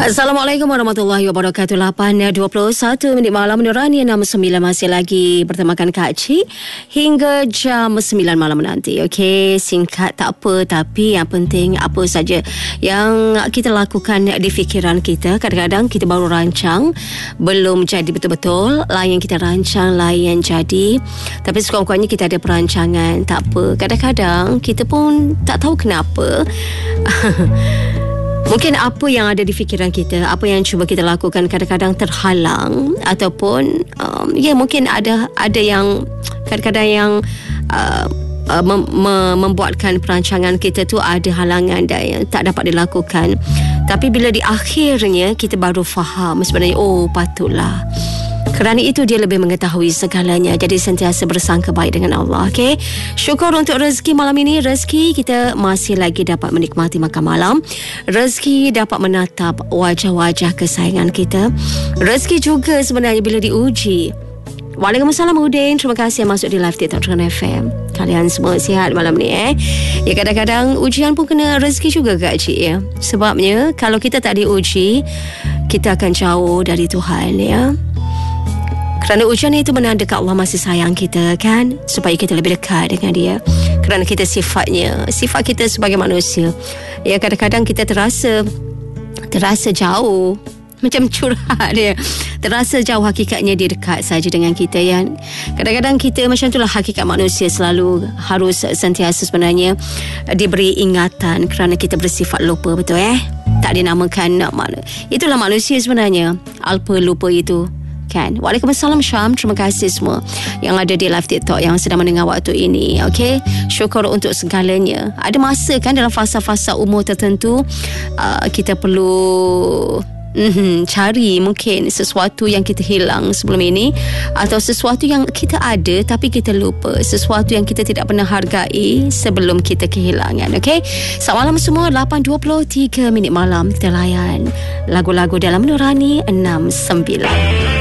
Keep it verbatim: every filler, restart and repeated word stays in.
Assalamualaikum warahmatullahi wabarakatuh. lapan dua puluh satu minit malam Nurani enam sembilan masih lagi bertemakan Kak Cik hingga jam sembilan malam nanti. Okey, singkat tak apa, tapi yang penting apa saja yang kita lakukan di fikiran kita. Kadang-kadang kita baru rancang, belum jadi betul-betul. Lain kita rancang, lain jadi. Tapi sekurang-kurangnya kita ada perancangan. Tak apa, kadang-kadang kita pun tak tahu kenapa mungkin apa yang ada di fikiran kita, apa yang cuba kita lakukan kadang-kadang terhalang, ataupun um, ya mungkin ada ada yang kadang-kadang yang uh, uh, mem- mem- membuatkan perancangan kita tu ada halangan dan yang tak dapat dilakukan. Tapi bila di akhirnya kita baru faham sebenarnya, oh patutlah. Kerana itu dia lebih mengetahui segalanya. Jadi sentiasa bersangka baik dengan Allah. Okay? Syukur untuk rezeki malam ini. Rezeki kita masih lagi dapat menikmati makan malam. Rezeki dapat menatap wajah-wajah kesayangan kita. Rezeki juga sebenarnya bila diuji. Waalaikumsalam Udin. Terima kasih yang masuk di live TikTok dengan F M. Kalian semua sihat malam ni eh. Ya, kadang-kadang ujian pun kena rezeki juga Kak Cik ya. Sebabnya kalau kita tak diuji, kita akan jauh dari Tuhan ya. Kerana ujian itu menandakan Allah masih sayang kita kan, supaya kita lebih dekat dengan dia. Kerana kita sifatnya, sifat kita sebagai manusia, ya kadang-kadang kita terasa terasa jauh, macam curhat dia. Terasa jauh, hakikatnya dia dekat saja dengan kita ya. Kadang-kadang kita macam itulah hakikat manusia, selalu harus sentiasa sebenarnya diberi ingatan kerana kita bersifat lupa, betul eh? Tak dinamakan mana. Itulah manusia sebenarnya, alpa lupa itu. Kan. Waalaikumsalam Syam. Terima kasih semua yang ada di live TikTok yang sedang mendengar waktu ini. Okey, syukur untuk segalanya. Ada masa kan dalam fasa-fasa umur tertentu uh, kita perlu mm-hmm, cari mungkin sesuatu yang kita hilang sebelum ini, atau sesuatu yang kita ada tapi kita lupa, sesuatu yang kita tidak pernah hargai sebelum kita kehilangan. Okey, selamat malam semua. Lapan dua puluh tiga minit malam kita layan lagu-lagu dalam Nurani enam sembilan.